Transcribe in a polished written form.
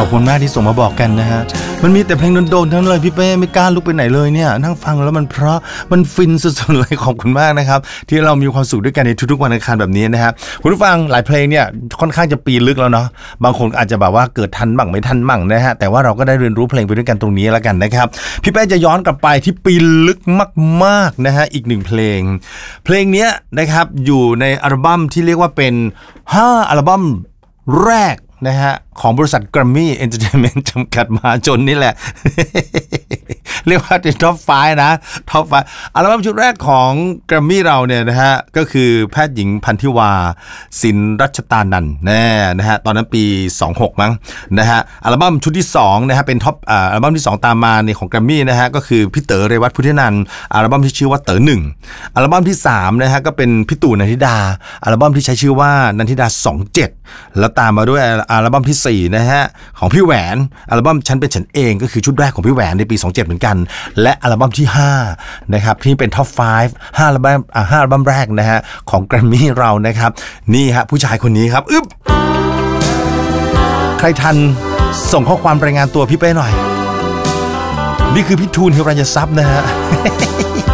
อบคุณมากที่ส่งมาบอกกันนะฮะมันมีแต่เพลงโดนๆทั้งนั้นเลยพี่เป้ไม่กล้าลุกไปไหนเลยเนี่ยนั่งฟังแล้วมันเพราะมันฟินสุดๆเลยขอบคุณมากนะครับที่เรามีความสุขด้วยกันในทุกๆวันอังคารแบบนี้นะฮะคุณผู้ฟังหลายเพลงเนี่ยค่อนข้างจะปีลึกแล้วเนาะบางคนอาจจะแบบว่าเกิดทันบ้างไม่ทันบ้างนะฮะแต่ว่าเราก็ได้เรียนรู้เพลงไปด้วยกันตรงนี้แล้วกันนะครับพี่เป้จะย้อนกลับไปที่ปีลึกมากๆนะฮะอีกหนึ่งเพลงนี้นะครับอยู่ในอัลบั้มที่เรียกว่าเป็น5อัลบั้มแรกนะฮะของบริษัท Grammy Entertainment จำกัดมหาชนนี่แหละ เรียกว่าเป็นท็อป5นะท็อป5อัลบั้มชุดแรกของ Grammy เราเนี่ยนะฮะก็คือแพทย์หญิงพันธิวาสินรัชตานันท์นะฮะตอนนั้นปี26มั้งนะฮะอัลบั้มชุดที่2นะฮะเป็นท็อปอัลบั้มที่2ตามมาในของ Grammy นะฮะก็คือพี่เต๋อเรวัตพุทธินันท์อัลบั้มที่ชื่อว่าเต๋อ1อัลบั้มที่3นะฮะก็เป็นพี่ตู่นันทิดาอัลบั้มที่ใช้ชื่อว่านันทิดา27แล้วตามมาด้วยอัลบั้มที่4นะฮะของพี่แหวนอัลบั้มฉันเป็นฉันเองก็คือชุดแรกของพี่แหวนในปี27เหมือนกันและอัลบั้มที่5นะครับที่เป็นท็อป5อัลบั้มแรกนะฮะของ Grammy เรานะครับนี่ฮะผู้ชายคนนี้ครับใครทันส่งข้อความรายงานตัวพี่เป้หน่อยนี่คือพี่ทูลเฮรัญทรัพย์นะฮะ